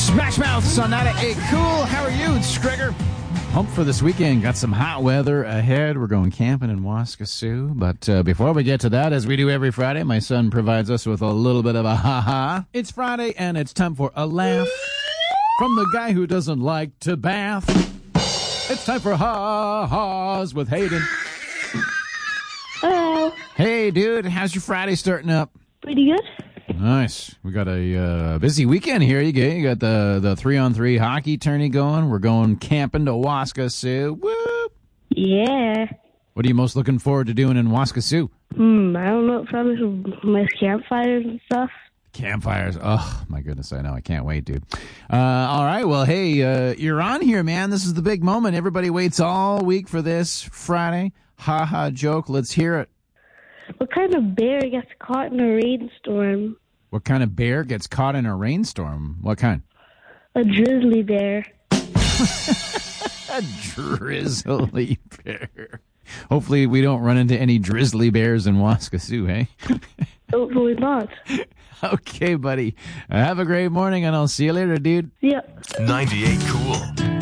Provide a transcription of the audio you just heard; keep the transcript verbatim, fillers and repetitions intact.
Smash Mouths on ninety-eight Cool. How are you? It's Gregor. Pumped for this weekend. Got some hot weather ahead. We're going camping in Waskesiu. But uh, before we get to that, as we do every Friday, my son provides us with a little bit of a ha-ha. It's Friday, and it's time for a laugh from the guy who doesn't like to bath. It's time for ha-ha's with Hayden. Hello. Hey, dude. How's your Friday starting up? Pretty good. Nice. We got a uh, busy weekend here. You get you got the the three on three hockey tourney going. We're going camping to Waskesiu. Whoop. Yeah. What are you most looking forward to doing in Waskesiu? Hmm, I don't know. Probably some nice campfires and stuff. Campfires. Oh my goodness, I know. I can't wait, dude. Uh, all right. Well, hey, uh, you're on here, man. This is the big moment. Everybody waits all week for this Friday. Ha ha joke. Let's hear it. What kind of bear gets caught in a rainstorm? What kind of bear gets caught in a rainstorm? What kind? A grizzly bear. A drizzly bear. Hopefully we don't run into any drizzly bears in Waskesiu, eh? Hopefully not. Okay, buddy. Have a great morning, and I'll see you later, dude. Yep. ninety-eight Cool.